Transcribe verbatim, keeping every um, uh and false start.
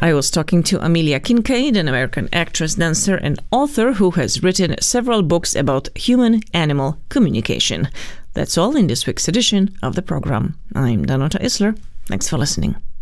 I was talking to Amelia Kincaid, an American actress, dancer, and author who has written several books about human-animal communication. That's all in this week's edition of the program. I'm Danuta Isler. Thanks for listening.